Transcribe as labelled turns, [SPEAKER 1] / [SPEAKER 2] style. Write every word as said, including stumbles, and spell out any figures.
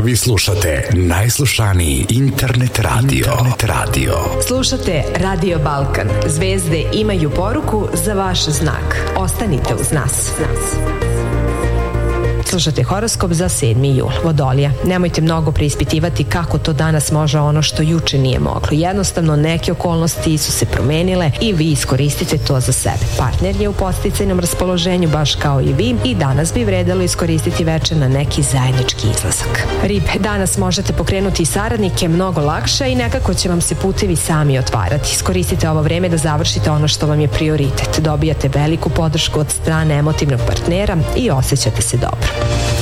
[SPEAKER 1] Vi slušate najslušaniji internet radio. Internet radio.
[SPEAKER 2] Slušate Radio Balkan. Zvezde imaju poruku za vaš znak. Ostanite uz nas. Slušate horoskop za sedmi jul. Vodolija. Nemojte mnogo preispitivati kako to danas može ono što juče nije moglo. Jednostavno neke okolnosti su se promenile i vi iskoristite to za sebe. Partner je u podsticajnom raspoloženju baš kao i vi i danas bi vredelo iskoristiti večer na neki zajednički izlazak. Ribe. Danas možete pokrenuti saradnike mnogo lakše i nekako će vam se putevi sami otvarati. Iskoristite ovo vreme da završite ono što vam je prioritet. Dobijate veliku podršku od strane emotivnog partnera i osjećate se dobro.